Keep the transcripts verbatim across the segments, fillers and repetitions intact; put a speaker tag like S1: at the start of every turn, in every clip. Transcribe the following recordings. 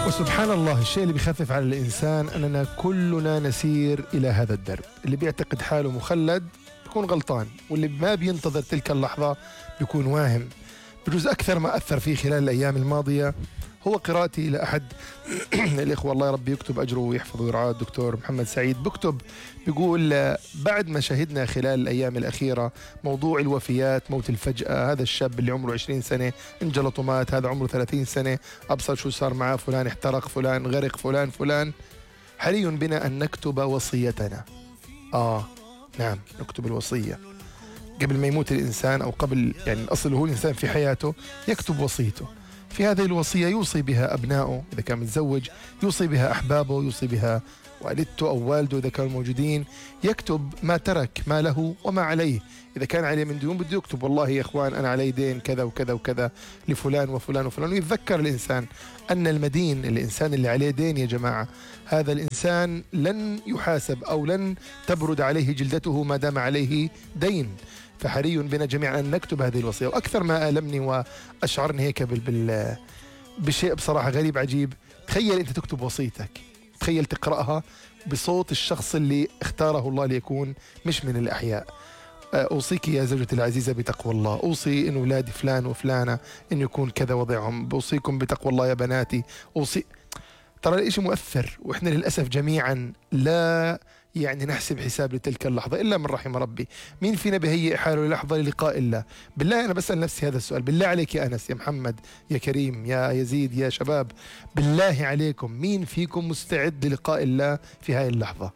S1: وسبحان الله، الشيء اللي بيخفف على الإنسان أننا كلنا نسير إلى هذا الدرب. اللي بيعتقد حاله مخلد بيكون غلطان، واللي ما بينتظر تلك اللحظة بيكون واهم. بجوز أكثر ما أثر فيه خلال الأيام الماضية هو قراءتي إلى أحد الإخوة، الله ربي يكتب أجره ويحفظه ويرعاه، الدكتور محمد سعيد، بكتب بيقول بعد ما شهدنا خلال الأيام الأخيرة موضوع الوفيات، موت الفجأة، هذا الشاب اللي عمره عشرين سنة انجلط ومات، هذا عمره ثلاثين سنة أبصر شو صار معاه، فلان احترق، فلان غرق، فلان فلان حري بنا أن نكتب وصيتنا. آه نعم، نكتب الوصية قبل ما يموت الإنسان، أو قبل، يعني الأصل هو الإنسان في حياته يكتب وصيته. في هذه الوصية يوصي بها أبنائه إذا كان متزوج، يوصي بها أحبابه، يوصي بها والدته أو والده إذا كانوا موجودين، يكتب ما ترك، ما له وما عليه. إذا كان عليه من ديون بده يكتب والله يا إخوان أنا علي دين كذا وكذا وكذا لفلان وفلان وفلان، ويتذكر الإنسان أن المدين، الإنسان اللي عليه دين يا جماعة، هذا الإنسان لن يحاسب أو لن تبرد عليه جلدته ما دام عليه دين. فحري بنا جميعا أن نكتب هذه الوصية. وأكثر ما ألمني وأشعرني هيك بال بشيء بصراحة غريب عجيب، تخيل أنت تكتب وصيتك، تخيل تقرأها بصوت الشخص اللي اختاره الله ليكون مش من الأحياء. أوصيك يا زوجتي العزيزة بتقوى الله، أوصي إن أولادي فلان وفلانة إن يكون كذا وضعهم، بوصيكم بتقوى الله يا بناتي، أوصي. ترى الإشي مؤثر، وإحنا للأسف جميعا لا يعني نحسب حساب لتلك اللحظة إلا من رحم ربي. مين فينا بهيئ حاله للحظة للقاء الله؟ بالله أنا بسأل نفسي هذا السؤال، بالله عليك يا أنس، يا محمد، يا كريم، يا يزيد، يا شباب، بالله عليكم مين فيكم مستعد للقاء الله في هاي اللحظة؟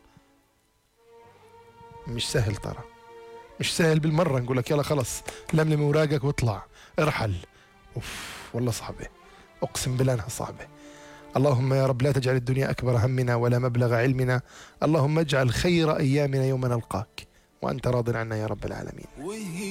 S1: مش سهل، ترى مش سهل بالمرة. نقول لك يلا خلص لملم اوراقك واطلع ارحل، اوف والله صعبة، اقسم بالله انها صعبة. اللهم يا رب لا تجعل الدنيا أكبر همنا ولا مبلغ علمنا، اللهم اجعل خير أيامنا يوم نلقاك وأنت راض عنا يا رب العالمين.